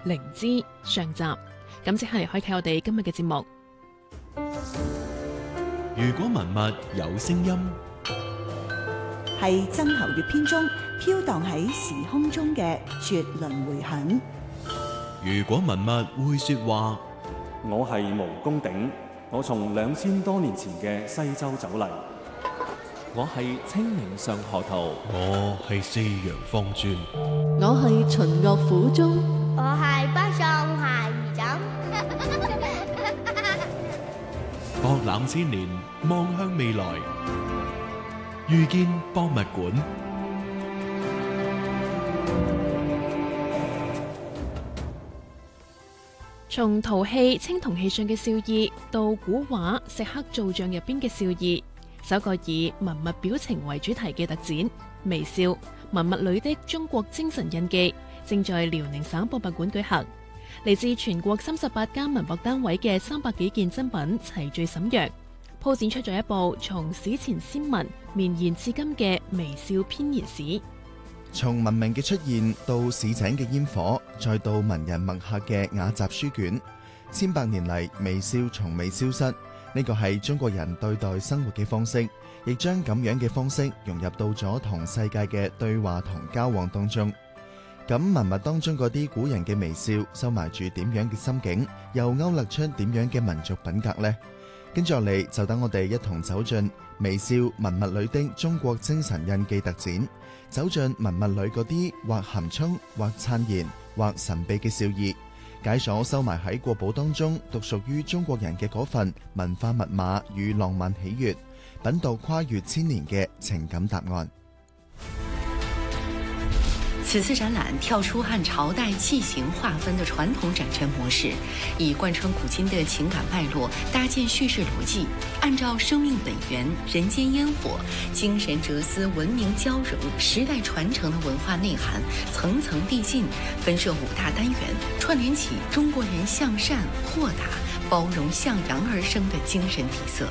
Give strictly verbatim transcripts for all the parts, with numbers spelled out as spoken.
靈芝上集。咁即係開啟我哋今日嘅節目。 如果文物有聲音， 係曾侯乙編中飄蕩喺時空中嘅絕倫迴響。 如果文物會說話， 我係毛公鼎，我從兩千多年前嘅西周走嚟。 我係清明上河圖， 我係四陽方尊， 我係秦樂府中， 我係北宋孩兒枕。 博覽千年，望向未來，遇見博物館。 從陶器、青銅器上嘅笑意，到古畫石刻造像入邊嘅笑意，首個以文物表情為主題嘅特展《微笑文物裏的中國精神印記》正在遼寧省博物館舉行。嚟自全國三十八間文博單位嘅三百幾件珍品齊聚瀋陽，鋪展出咗一部從史前先民綿延至今嘅微笑編年史。 從文明嘅出現到市井嘅煙火，再到文人墨客嘅雅集書卷，千百年嚟微笑從未消失。呢個係中國人對待生活嘅方式，亦將咁樣嘅方式融入到咗同世界嘅對話同交往當中。咁文物當中嗰啲古人嘅微笑，收埋住點樣嘅心境，又勾勒出點樣嘅民族品格呢？跟住落嚟就等我哋一同走進微笑文物裏的中國精神印記特展，走進文物裏嗰啲或含蓄、或燦然、或神秘嘅笑意，解鎖收埋喺國寶當中獨屬於中國人嘅嗰份文化密碼與浪漫喜悅，品讀跨越千年嘅情感答案。 此次展覽跳出按朝代器型劃分的傳統展陳模式，以貫穿古今的情感脈絡搭建敘事邏輯，按照生命本源、人間煙火、精神哲思、文明交融、時代傳承的文化內涵，層層遞進，分設五大單元，串聯起中國人向善、豁達、包容、向陽而生的精神底色。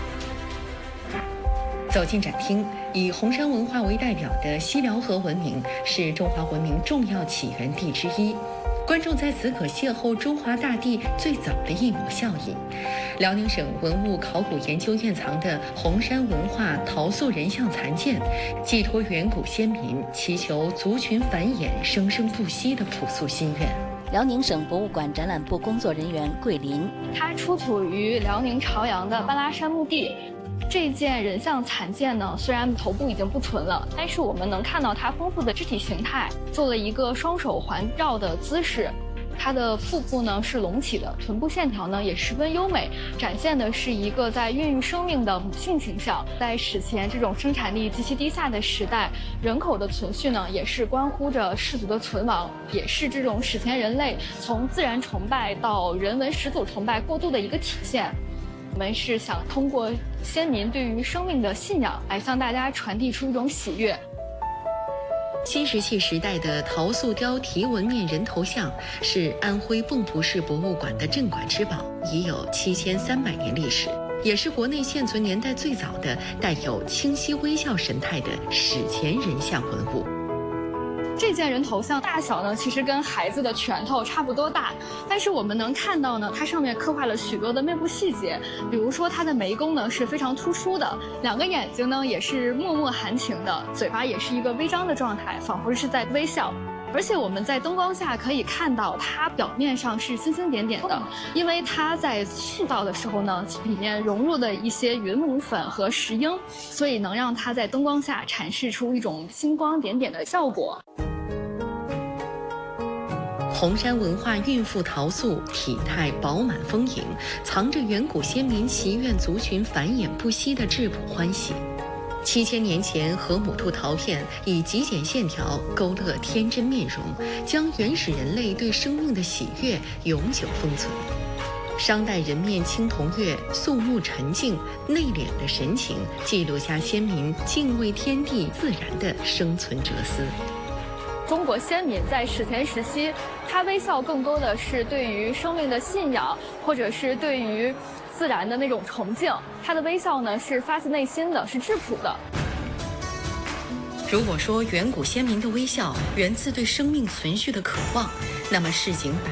走進展廳，以紅山文化為代表的西遼河文明是中華文明重要起源地之一，觀眾在此可邂逅中華大地最早的一畝效應。遼寧省文物考古研究院藏的紅山文化陶塑人像殘件，寄託遠古先民祈求族群繁衍生生不息的樸素心願。 遼寧省博物館展覽部工作人員桂林， 它出土於遼寧朝陽的半拉山墓地。這件人像殘件呢，雖然頭部已經不存了，但是我們能看到它豐富的肢體形態，做了一個雙手環繞的姿勢。它的腹部呢是隆起的，臀部線條呢也十分優美，展現的是一個在孕育生命的母性形象。在史前這種生產力極其低下的時代，人口的存續呢也是關乎着氏族的存亡，也是這種史前人類從自然崇拜到人文始祖崇拜過渡的一個體現。我們是想通過先民對於生命的信仰，來向大家傳遞出一種喜悅。 新石器時代的陶塑雕題紋面人頭像是安徽蚌埠市博物館的鎮館之寶，已有七千三百年歷史，也是國內現存年代最早的帶有清晰微笑神態的史前人像文物。 這件人頭像大小呢，其實跟孩子的拳頭差不多大，但是我們能看到呢，它上面刻畫了許多的面部細節，比如說它的眉弓呢是非常突出的，兩個眼睛呢也是脈脈含情的，嘴巴也是一個微張的狀態，仿佛是在微笑。而且我們在燈光下可以看到它表面上是星星點點的，因為它在塑造的時候呢，裡面融入了一些雲母粉和石英，所以能讓它在燈光下闡釋出一種星光點點的效果。 紅山文化孕婦陶塑體態飽滿豐盈，藏着遠古先民祈願族群繁衍不息的質樸歡喜。七千年前，河姆兔陶片以極簡線條勾勒天真面容，將原始人類對生命的喜悅永久封存。商代人面青銅月，肅穆沉靜、內斂的神情，記錄下先民敬畏天地自然的生存哲思。 中國先民在史前時期，他微笑更多的是對於生命的信仰，或者是對於自然的那種崇敬。他的微笑呢，是發自內心的，是質樸的。 如果說遠古先民的微笑源自對生命存續的渴望，那麼市井百